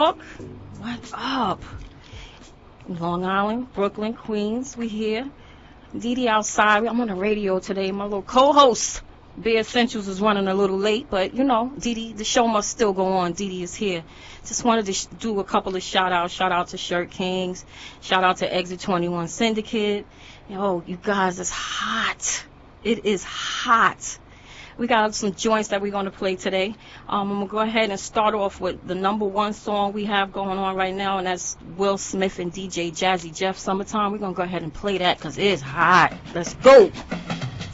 What's up? Long Island, Brooklyn, Queens, we here. Dee Dee outside. I'm on the radio today. My little co-host, Bare Essentials, is running a little late, but Dee Dee, the show must still go on. Dee Dee is here. Just wanted to do a couple of shout outs. Shout out to Shirt Kings. Shout out to Exit 21 Syndicate. Yo, you guys, it's hot. It is hot. We got some joints that we're going to play today. I'm going to go ahead and start off with the number one song we have going on right now, and that's Will Smith and DJ Jazzy Jeff, Summertime. We're going to go ahead and play that because it is hot. Let's go.